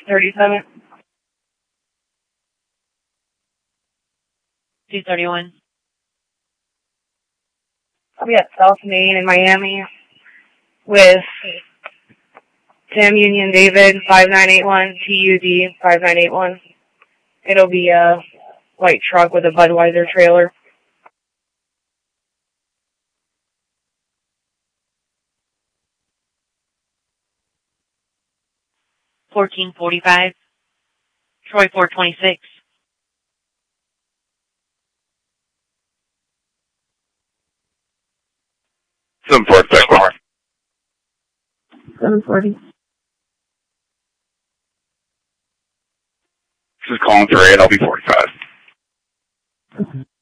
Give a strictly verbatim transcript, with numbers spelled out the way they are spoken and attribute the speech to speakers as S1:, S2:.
S1: thirty-seven.
S2: two thirty-one.
S1: I'll be at South Main in Miami with Tim Union David five nine eight one, T U D five nine eight one. It'll be a white truck with a Budweiser trailer.
S2: fourteen forty-five. Troy four twenty-six.
S3: seven forty-six.
S1: seven forty.
S3: This is calling for eight, I'll be forty-five.
S1: Okay.